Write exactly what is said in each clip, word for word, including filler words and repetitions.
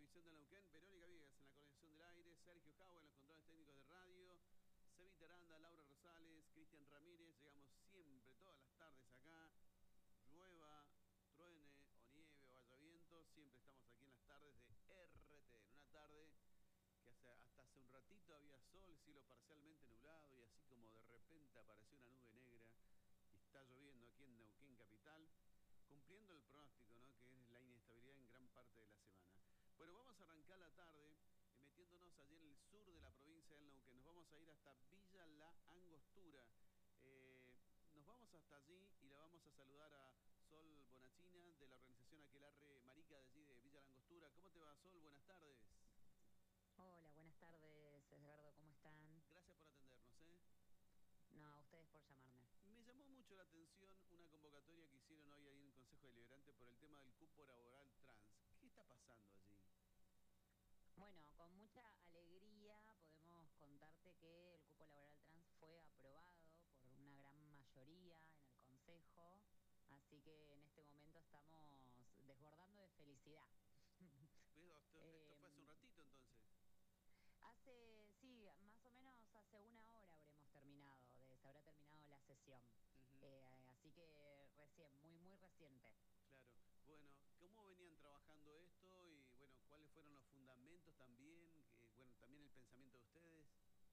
Televisión de Neuquén, Verónica Viegas en la coordinación del aire, Sergio Jau en los controles técnicos de radio, Cevita Aranda, Laura Rosales, Cristian Ramírez. Llegamos siempre, todas las tardes acá, llueva, truene o nieve o haya viento, siempre estamos aquí en las tardes de R T, en una tarde que hace, hasta hace un ratito había sol, cielo parcialmente nublado y así como de repente apareció una nube negra y está lloviendo aquí en Neuquén Capital, cumpliendo el pronóstico, ¿no?, que es la inestabilidad en gran parte de la semana. Bueno, vamos a arrancar la tarde eh, metiéndonos allí en el sur de la provincia del Neuquén. Nos vamos a ir hasta Villa La Angostura. Eh, nos vamos hasta allí y la vamos a saludar a Sol Bonachina de la organización Aquelarre Marica de allí de Villa La Angostura. ¿Cómo te va, Sol? Buenas tardes. Hola, buenas tardes, Edgardo, ¿cómo están? Gracias por atendernos, ¿eh? No, a ustedes por llamarme. Me llamó mucho la atención una convocatoria que hicieron hoy ahí en el Consejo Deliberante por el tema del cupo laboral trans. ¿Qué está pasando allí? Bueno, con mucha alegría podemos contarte que el cupo laboral trans fue aprobado por una gran mayoría en el Consejo, así que en este momento estamos desbordando de felicidad. Esto, esto fue hace un Eh, ratito entonces. hace, sí, más o menos hace una hora habremos terminado, de, se habrá terminado la sesión. Ujú. Eh, así que recién, muy, muy reciente. Claro. Bueno, ¿cómo venían trabajando esto? Y bueno, ¿cuáles fueron los fundamentos también? Que, bueno, también el pensamiento de ustedes.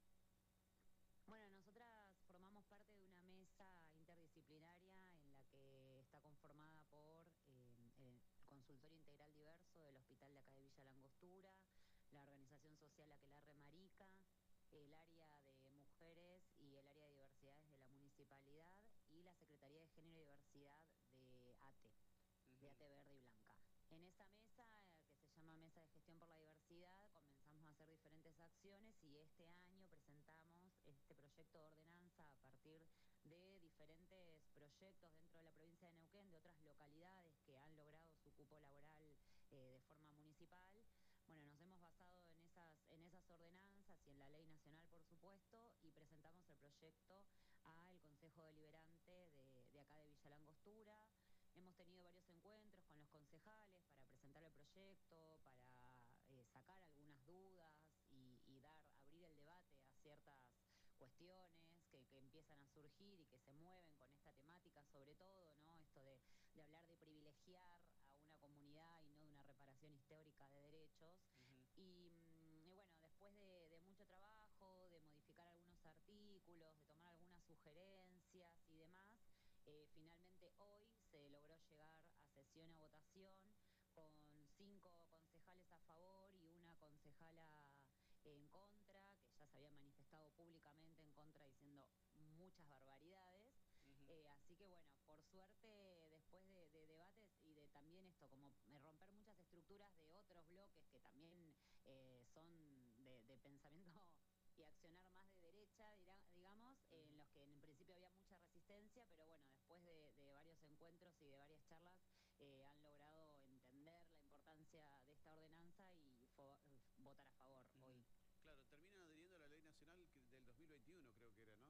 Bueno, nosotras formamos parte de una mesa interdisciplinaria en la que está conformada por eh, el Consultorio Integral Diverso del Hospital de acá de Villa La Angostura, la organización social Aquelarre Marica, el área de mujeres y el área de diversidades de la municipalidad y la Secretaría de Género y Diversidad de A T E, de Ujú. A T E Verde y Blanca. En esa mesa, eh, que se llama Mesa de Gestión por la Diversidad, comenzamos a hacer diferentes acciones y este año presentamos este proyecto de ordenanza a partir de diferentes proyectos dentro de la provincia de Neuquén, de otras localidades que han logrado su cupo laboral eh, de forma municipal. Bueno, nos hemos basado en esas, en esas ordenanzas y en la ley nacional, por supuesto, y presentamos el proyecto al Consejo Deliberante de, de acá de Villa La Angostura. Hemos tenido varios encuentros con los concejales para presentar el proyecto, para eh, sacar algunas dudas y, y dar, abrir el debate a ciertas cuestiones que, que empiezan a surgir y que se mueven con esta temática, sobre todo, ¿no? Esto de, de hablar de privilegiar a una comunidad y no de una reparación histórica de derechos. Ujú. Y, mm, y bueno, después de, de mucho trabajo, de modificar algunos artículos, de tomar algunas sugerencias y demás, eh, finalmente hoy se logró llegar a sesión a votación con cinco concejales a favor y una concejala en contra, que ya se había manifestado públicamente en contra diciendo muchas barbaridades. Ujú. Eh, así que bueno, por suerte, después de, de debates y de también esto, como romper muchas estructuras de otros bloques que también eh, son de, de pensamiento y accionar más de derecha, dirá, digamos, eh, en Ujú. los que en principio había mucha resistencia, pero bueno, después de, de varios encuentros y de varias charlas eh, han logrado entender la importancia de esta ordenanza y fo- votar a favor Ujú. hoy. Claro, terminan adhiriendo a la ley nacional que- del dos mil veintiuno, creo que era, ¿no?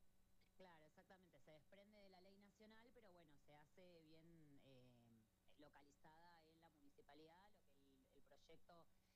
Claro, exactamente, se desprende de la ley nacional, pero bueno, se hace bien eh, localizada en la municipalidad, lo que el, el proyecto